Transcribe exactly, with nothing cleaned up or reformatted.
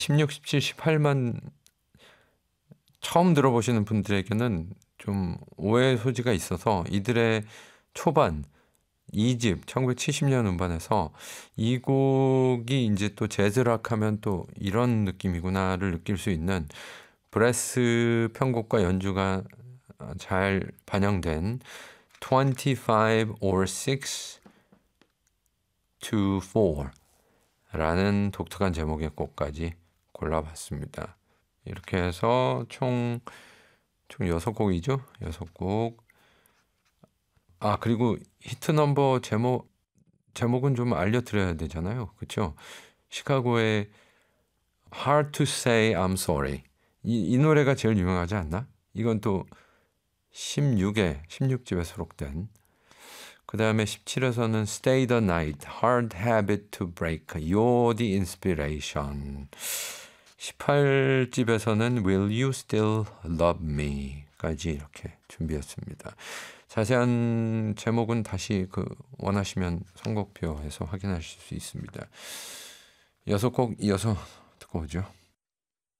십육, 십칠, 십팔만 처음 들어보시는 분들에게는 좀 오해의 소지가 있어서 이들의 초반 이 집 천구백칠십 년 음반에서 이 곡이 이제 또 재즈락 하면 또 이런 느낌이구나를 느낄 수 있는 브레스 편곡과 연주가 잘 반영된 twenty-five or six to four 라는 독특한 제목의 곡까지 골라봤습니다. 이렇게 해서 총, 총 여섯 곡이죠. 여섯 곡. 아, 그리고 히트 넘버 제목, 제목은 좀 알려드려야 되잖아요. 그렇죠? 시카고의 Hard to Say I'm Sorry. 이, 이 노래가 제일 유명하지 않나? 이건 또 십육에, 십육 집에 수록된. 그 다음에 십칠에서는 Stay the Night, Hard Habit to Break, You're the Inspiration. 십팔 집에서는 Will You Still Love Me 까지 이렇게 준비했습니다. 자세한 제목은 다시 그 원하시면 선곡표에서 확인하실 수 있습니다. 여섯 곡 이어서 듣고 오죠.